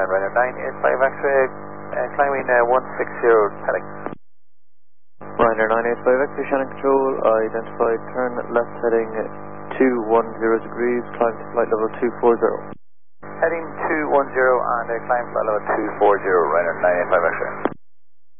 Ryder 985 X-ray, climbing 160 heading. Ryder 985 X-ray, Shannon Control, identified turn left heading 210 degrees, climb to flight level 240. Heading 210 and climb flight level 240, Ryder 985 X-ray.